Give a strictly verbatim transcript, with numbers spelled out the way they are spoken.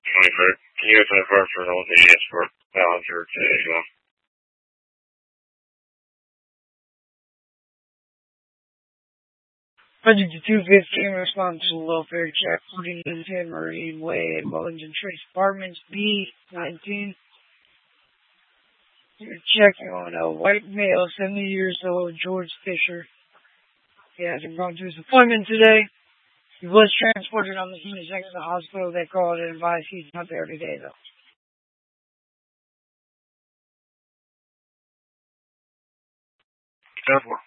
twenty-first. Can you go twenty-first for an old yes for Ballinger today as well? Project two fifteen response to welfare check fourteen ten Marine Way at Wellington Trace Apartments B nineteen. You're checking on a white male, seventy years old, George Fisher. He hasn't gone to his appointment today. He was transported on the twenty-second to the hospital. They called and advised he's not there today, though. ten four.